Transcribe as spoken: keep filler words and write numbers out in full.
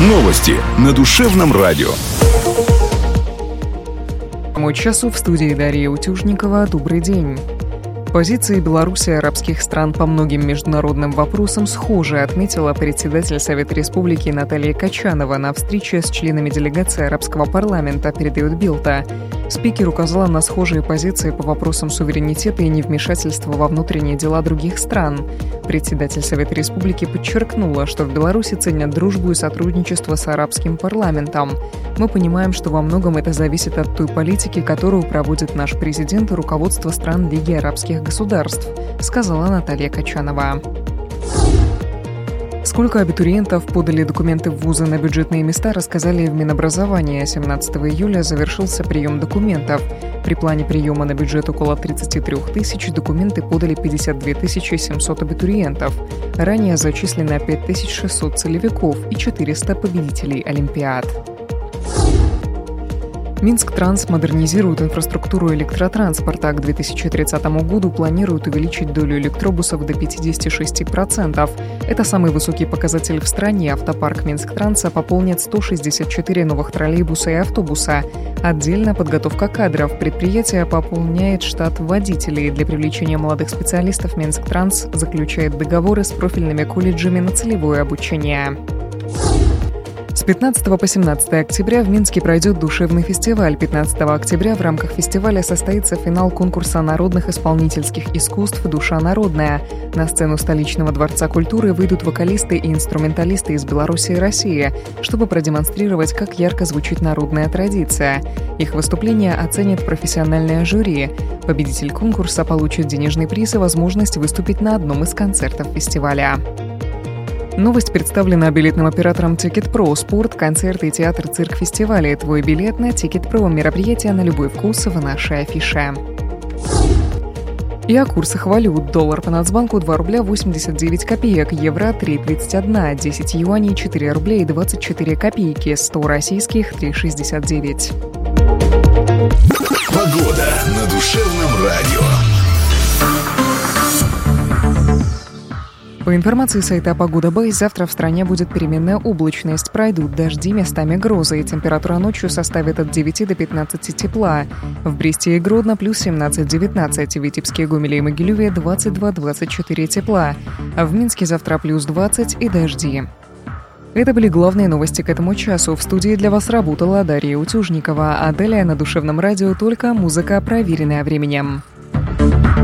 Новости на Душевном радио. Мой часу в студии Дарья Утюжникова. Добрый день. Позиции Беларуси и арабских стран по многим международным вопросам схожи, отметила председатель Совета Республики Наталья Качанова на встрече с членами делегации арабского парламента, передает Билта. Спикер указала на схожие позиции по вопросам суверенитета и невмешательства во внутренние дела других стран. Председатель Совета Республики подчеркнула, что в Беларуси ценят дружбу и сотрудничество с арабским парламентом. Мы понимаем, что во многом это зависит от той политики, которую проводит наш президент и руководство стран Лиги арабских государств, сказала Наталья Качанова. Сколько абитуриентов подали документы в вузы на бюджетные места, рассказали в Минобразовании. семнадцатого июля завершился прием документов. При плане приема на бюджет около тридцать три тысячи документы подали пятьдесят две тысячи семьсот абитуриентов. Ранее зачислено пять тысяч шестьсот целевиков и четыреста победителей Олимпиад. Минсктранс модернизирует инфраструктуру электротранспорта. К две тысячи тридцатому году планируют увеличить долю электробусов до пятьдесят шесть процентов. Это самый высокий показатель в стране. Автопарк Минсктранса пополнит сто шестьдесят четыре новых троллейбуса и автобуса. Отдельно подготовка кадров. Предприятие пополняет штат водителей. Для привлечения молодых специалистов Минсктранс заключает договоры с профильными колледжами на целевое обучение. С пятнадцатого по семнадцатое октября в Минске пройдет душевный фестиваль. пятнадцатого октября в рамках фестиваля состоится финал конкурса народных исполнительских искусств «Душа народная». На сцену столичного Дворца культуры выйдут вокалисты и инструменталисты из Беларуси и России, чтобы продемонстрировать, как ярко звучит народная традиция. Их выступление оценит профессиональное жюри. Победитель конкурса получит денежный приз и возможность выступить на одном из концертов фестиваля. Новость представлена билетным оператором Ticket.Pro. Спорт, концерты, театр, цирк, фестивали. Твой билет на Ticket.Pro. Мероприятие на любой вкус в нашей афише. И о курсах валют. Доллар по Нацбанку два рубля восемьдесят девять копеек, евро три тридцать один, десять юаней четыре рубля и двадцать четыре копейки, сто российских три шестьдесят девять. Погода на Душевном радио. По информации сайта Погода Бай, завтра в стране будет переменная облачность, пройдут дожди, местами грозы, и температура ночью составит от девяти до пятнадцати тепла. В Бресте и Гродно плюс семнадцать-девятнадцать, в Витебске, Гомеле и Могилеве двадцать два - двадцать четыре тепла, а в Минске завтра плюс двадцать и дожди. Это были главные новости к этому часу. В студии для вас работала Дарья Утюжникова, а далее на Душевном радио только музыка, проверенная временем.